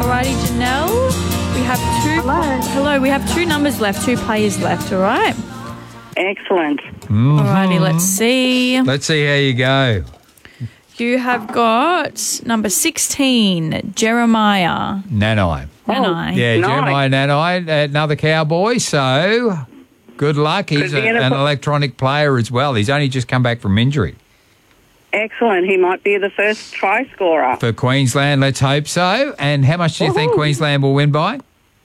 Alrighty, Janelle. We have two. Hello. We have two numbers left, two players left. All right. Excellent. Alrighty, let's see. Let's see how you go. You have got number 16, Jeremiah Nanai. Nanai. Yeah, Nice. Jeremiah Nanai, another Cowboy. So good luck. He's Could be an electronic player as well. He's only just come back from injury. Excellent. He might be the first try scorer. For Queensland, let's hope so. And how much do you think Queensland will win by?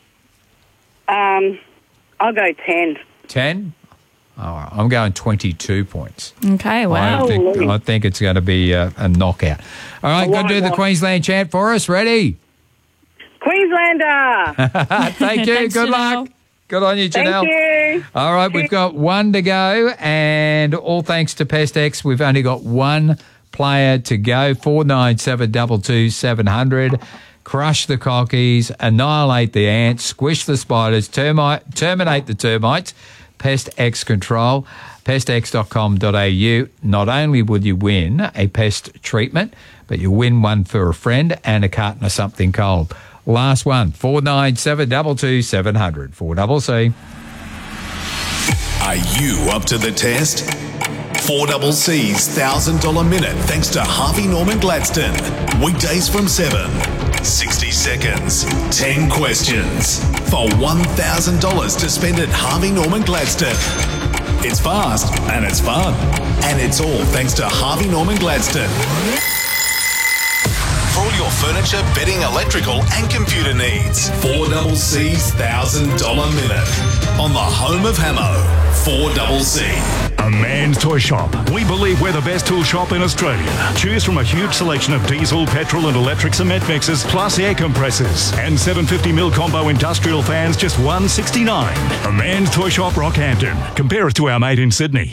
I'll go 10. 10? Oh, I'm going 22 points. Okay, wow. I think it's going to be a knockout. All right, go do the Queensland chant for us. Ready? Queenslander! Thank you. Thanks, Good Janelle. luck. Good on you, Janelle. Thank you. All right, we've got one to go, and all thanks to PestX, we've only got one player to go. 49722 700. Crush the cockies, annihilate the ants, squish the spiders, terminate the termites. PestX Control, pestx.com.au. Not only will you win a pest treatment, but you'll win one for a friend and a carton of something cold. Last one, 49722 700. 4CC. Are you up to the test? 4CC's $1,000 minute thanks to Harvey Norman Gladstone. Weekdays from 7. 60 seconds, 10 questions for $1,000 to spend at Harvey Norman Gladstone. It's fast and it's fun. And it's all thanks to Harvey Norman Gladstone. For all your furniture, bedding, electrical and computer needs. 4CC's $1,000 minute on the home of Hamo. 4CC. A Man's Toy Shop. We believe we're the best tool shop in Australia. Choose from a huge selection of diesel, petrol and electric cement mixers, plus air compressors. And 750mm combo industrial fans, just $169. A Man's Toy Shop, Rockhampton. Compare us to our mate in Sydney.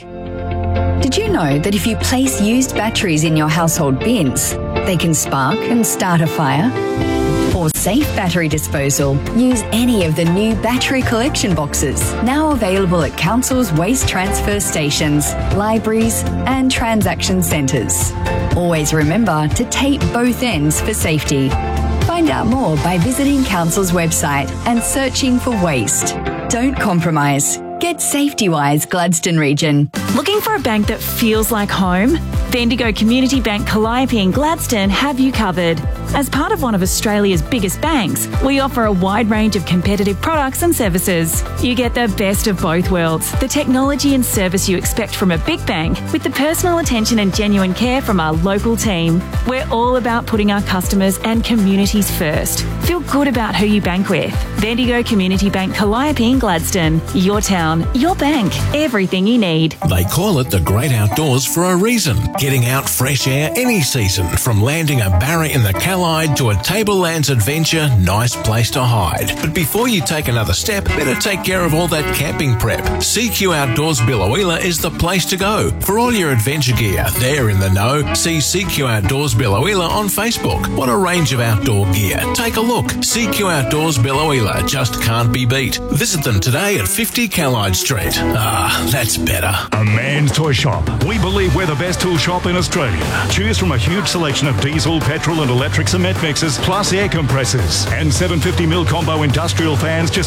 Did you know that if you place used batteries in your household bins, they can spark and start a fire? For safe battery disposal, use any of the new battery collection boxes, now available at councils' waste transfer stations, libraries and transaction centres. Always remember to tape both ends for safety. Find out more by visiting Council's website and searching for waste. Don't compromise. Get safety-wise, Gladstone Region. Looking for a bank that feels like home? Bendigo Community Bank Calliope and Gladstone have you covered. As part of one of Australia's biggest banks, we offer a wide range of competitive products and services. You get the best of both worlds, the technology and service you expect from a big bank, with the personal attention and genuine care from our local team. We're all about putting our customers and communities first. Feel good about who you bank with. Bendigo Community Bank Calliope and Gladstone. Your town, your bank, everything you need. They call it the great outdoors for a reason. Getting out fresh air any season, from landing a barra in the Callide to a Tablelands adventure, nice place to hide. But before you take another step, better take care of all that camping prep. CQ Outdoors Billawheeler is the place to go. For all your adventure gear, they're in the know. See CQ Outdoors Billawheeler on Facebook. What a range of outdoor gear. Take a look. CQ Outdoors Billawheeler just can't be beat. Visit them today at 50 Callide Street. Ah, that's better. A Man's Toy Shop. We believe we're the best tool shop in Australia. Choose from a huge selection of diesel, petrol and electric cement mixers, plus air compressors. And 750mm combo industrial fans, just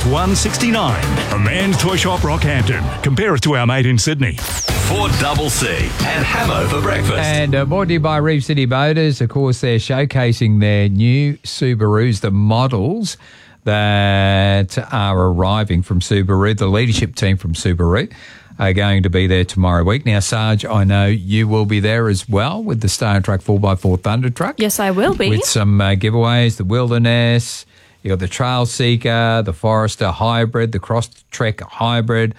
$169. A Man's Toy Shop, Rockhampton. Compare us to our mate in Sydney. 4CC and Hamo for breakfast. And brought to you by Reef City Motors. Of course, they're showcasing their new Subarus, the models that are arriving from Subaru. The leadership team from Subaru are going to be there tomorrow week. Now, Sarge, I know you will be there as well with the Star Truck 4x4 Thunder Truck. Yes, I will be. With some giveaways, the Wilderness, you got the Trail Seeker, the Forester Hybrid, the Crosstrek Hybrid,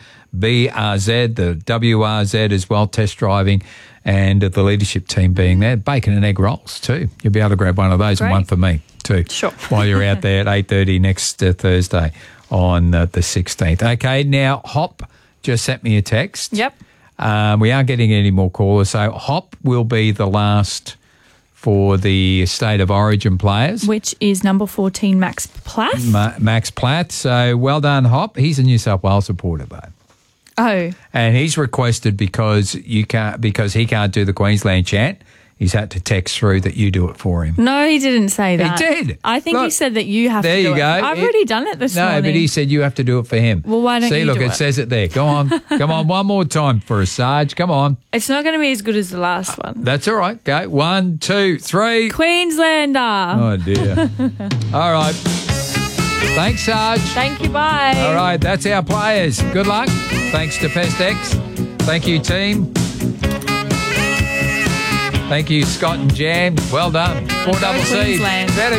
BRZ, the WRZ as well, test driving, and the leadership team being there. Bacon and egg rolls too. You'll be able to grab one of those. Great. And one for me too. Sure. While you're out there at 8:30 next Thursday on the 16th. Okay, now Hop just sent me a text. Yep. We aren't getting any more callers, so Hop will be the last for the State of Origin players. Which is number 14, Max Platt. Max Platt. So well done, Hop. He's a New South Wales supporter, though. Oh. And he's requested because he can't do the Queensland chant. he's had to text through that you do it for him. No, he didn't say that. He did. I think he Look, said that you have to there do you it. go. I've already done it this morning. No, but he said you have to do it for him. Well, why don't See, you look, do it it? says it there. Go on. Come on, one more time for us, Sarge. Come on. It's not going to be as good as the last one. That's all right. Go. 1, 2, 3. Queenslander. Oh, dear. All right. Thanks, Sarge. Thank you, bye. All right, that's our players. Good luck. Thanks to Pest X. Thank you, team. Thank you, Scott and Jan. Well done. 4 double C's. Queensland. Better